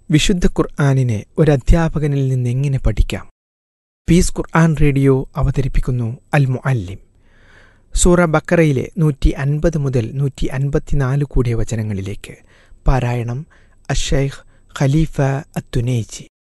വിശുദ്ധ ഖുർആനിനെ ഒരധ്യാപകനിൽ നിന്നെങ്ങനെ പഠിക്കാം? പീസ് ഖുർആൻ റേഡിയോ അവതരിപ്പിക്കുന്നു അൽ മുഅല്ലിം. സൂറ ബക്കറയിലെ 150 മുതൽ 154 കൂടിയ വചനങ്ങളിലേക്ക്. പാരായണം അശ്ശൈഖ് ഖലീഫ അത്തുനൈജി.